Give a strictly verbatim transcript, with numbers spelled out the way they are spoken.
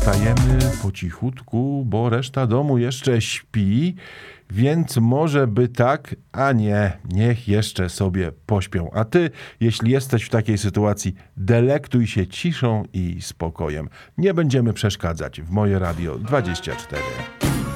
wstajemy po cichutku, bo reszta domu jeszcze śpi, więc może by tak, a nie, niech jeszcze sobie pośpią. A ty, jeśli jesteś w takiej sytuacji, delektuj się ciszą i spokojem. Nie będziemy przeszkadzać w Moje Radio dwadzieścia cztery.